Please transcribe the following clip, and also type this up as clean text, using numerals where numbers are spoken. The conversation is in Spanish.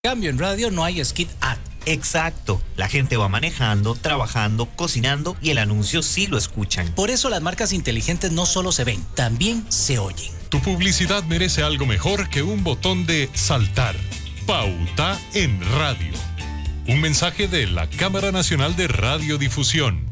Cambio, en radio no hay skit ad. Exacto, la gente va manejando, trabajando, cocinando y el anuncio sí lo escuchan. Por eso las marcas inteligentes no solo se ven, también se oyen. Tu publicidad merece algo mejor que un botón de saltar. Pauta en radio. Un mensaje de la Cámara Nacional de Radiodifusión,